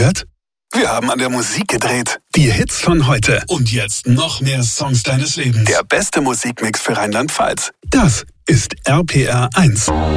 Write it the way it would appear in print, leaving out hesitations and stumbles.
gehört? Wir haben an der Musik gedreht. Die Hits von heute. Und jetzt noch mehr Songs deines Lebens. Der beste Musikmix für Rheinland-Pfalz. Das ist RPR 1.